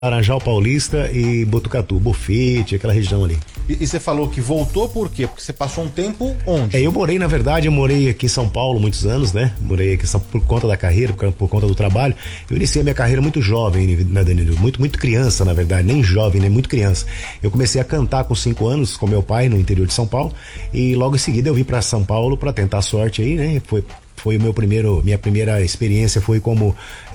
Laranjal Paulista e Botucatu, Bofete, aquela região ali. E você falou que voltou por quê? Porque você passou um tempo onde? Eu morei aqui em São Paulo muitos anos, né? Morei aqui por conta da carreira, por conta do trabalho. Eu iniciei a minha carreira muito jovem, né, Danilo? Muito criança, na verdade, nem jovem, nem muito criança. Eu comecei a cantar com 5 anos com meu pai no interior de São Paulo e logo em seguida eu vim para São Paulo para tentar a sorte aí, né? Foi minha primeira experiência foi como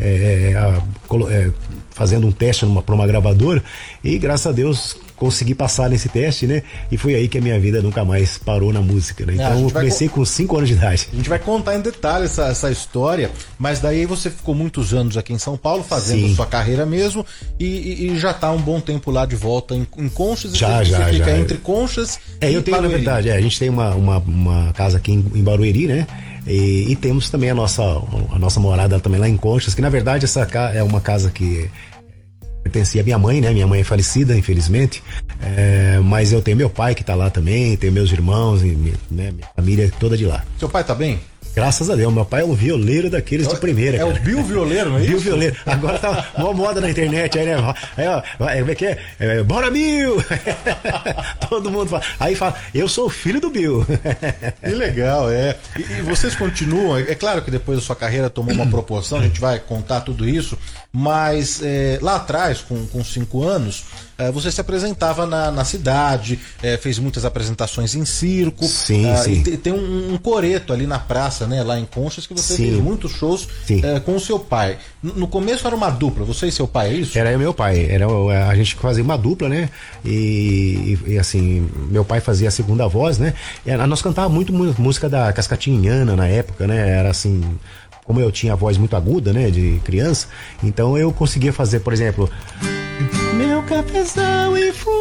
fazendo um teste para uma gravadora e graças a Deus consegui passar nesse teste, né? E foi aí que a minha vida nunca mais parou na música, né? Então eu comecei com 5 anos de idade. A gente vai contar em detalhes essa história, mas daí você ficou muitos anos aqui em São Paulo fazendo sua carreira mesmo e já tá um bom tempo lá de volta em Conchas. Você fica entre Conchas e eu tenho, Barueri. Na verdade, a gente tem uma casa aqui em Barueri, né? E temos também a nossa morada também lá em Conchas, que na verdade essa é uma casa que pertencia à minha mãe, né? Minha mãe é falecida, infelizmente, mas eu tenho meu pai que tá lá também, tenho meus irmãos, né? Minha família toda de lá. Seu pai tá bem? Graças a Deus, meu pai é um violeiro daqueles de primeira. O Bill Violeiro, não é isso? Bill Violeiro. Agora tá uma moda na internet aí, né? Aí, ó, como é que é? Bora, Bill! Todo mundo fala. Aí fala, eu sou o filho do Bill. Que legal, é. E vocês continuam, é claro que depois a sua carreira tomou uma proporção, a gente vai contar tudo isso, mas lá atrás, com 5 anos, você se apresentava na cidade, fez muitas apresentações em circo. Sim. E tem um coreto ali na praça, né, lá em Conchas, que você fez muitos shows com o seu pai. No começo era uma dupla, você e seu pai, é isso? Era eu e meu pai, a gente fazia uma dupla, né? E assim, meu pai fazia a segunda voz, né? Nós cantávamos muito música da Cascatinhana na época, né? Era assim, como eu tinha a voz muito aguda, né, de criança, então eu conseguia fazer, por exemplo, meu cafezal em flor,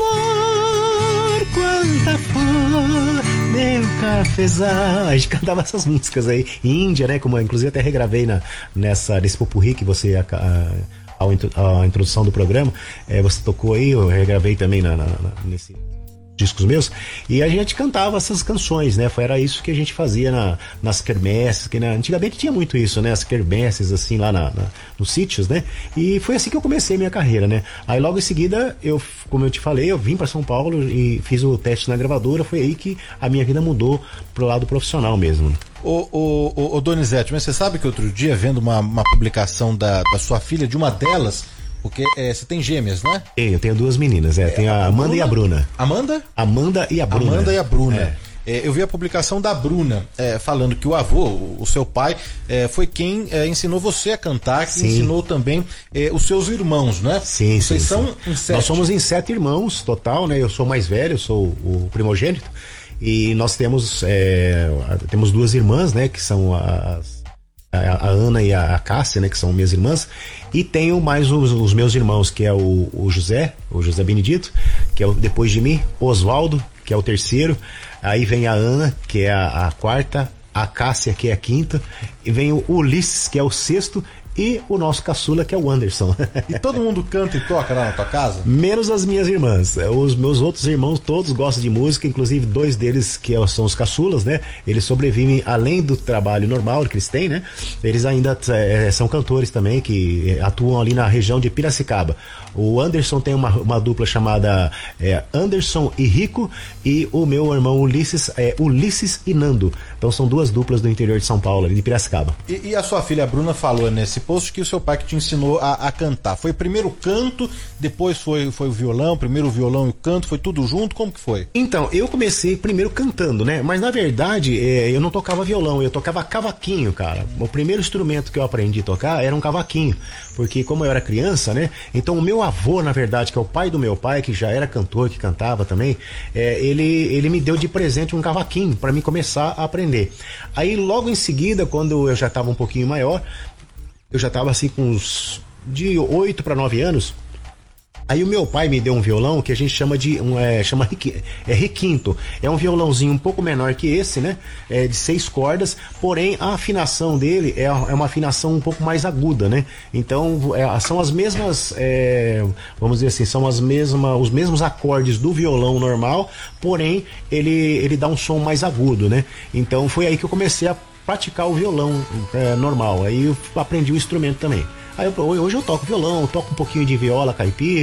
quanta flor, meu cafezal. A gente cantava essas músicas aí, Índia, né, como eu, inclusive até regravei nesse popurrí que você a introdução do programa, você tocou aí, eu regravei também nesse discos meus, e a gente cantava essas canções, né? Era isso que a gente fazia nas quermesses, que antigamente tinha muito isso, né? As quermesses, assim, lá nos sítios, né? E foi assim que eu comecei minha carreira, né? Aí logo em seguida, como eu te falei, eu vim para São Paulo e fiz o teste na gravadora, foi aí que a minha vida mudou pro lado profissional mesmo. Ô Donizete, mas você sabe que outro dia, vendo uma publicação da sua filha, de uma delas, porque você tem gêmeas, né? Eu tenho 2 meninas, tem a Amanda e a Bruna. Amanda? Amanda e a Bruna. Amanda e a Bruna. Eu vi a publicação da Bruna falando que o avô, o seu pai, foi quem ensinou você a cantar, que ensinou também os seus irmãos, né? Sim, Vocês são em 7. Nós somos em 7 irmãos, total, né? Eu sou mais velho, eu sou o primogênito. E nós temos 2 irmãs, né? Que são a Ana e a Cássia, né, que são minhas irmãs, e tenho mais os meus irmãos, que é o José Benedito, que é depois de mim, Oswaldo, que é o terceiro, aí vem a Ana, que é a quarta, a Cássia, que é a quinta, e vem o Ulisses, que é o sexto, e o nosso caçula, que é o Anderson. E todo mundo canta e toca lá na tua casa? Menos as minhas irmãs. Os meus outros irmãos todos gostam de música, inclusive 2 deles, que são os caçulas, né? Eles sobrevivem além do trabalho normal que eles têm, né? Eles ainda são cantores também, que atuam ali na região de Piracicaba. O Anderson tem uma dupla chamada Anderson e Rico, e o meu irmão Ulisses Ulisses e Nando. Então são 2 duplas do interior de São Paulo, ali de Piracicaba. E a sua filha Bruna falou nesse post que o seu pai que te ensinou a cantar. Foi primeiro o canto, depois foi o violão, primeiro o violão e o canto, foi tudo junto? Como que foi? Então, eu comecei primeiro cantando, né? Mas na verdade, eu não tocava violão, eu tocava cavaquinho, cara. O primeiro instrumento que eu aprendi a tocar era um cavaquinho, porque como eu era criança, né? Então o meu avô, na verdade, que é o pai do meu pai, que já era cantor, que cantava também, ele me deu de presente um cavaquinho para mim começar a aprender. Aí logo em seguida, quando eu já estava um pouquinho maior, eu já estava assim com uns de 8 para 9 anos. Aí o meu pai me deu um violão que a gente chama de requinto. É um violãozinho um pouco menor que esse, né? De 6 cordas, porém a afinação dele é uma afinação um pouco mais aguda, né? Então são as mesmas, vamos dizer assim, são os mesmos acordes do violão normal, porém ele dá um som mais agudo, né? Então foi aí que eu comecei a praticar o violão normal. Aí eu aprendi o instrumento também. Aí hoje eu toco violão, toco um pouquinho de viola caipira.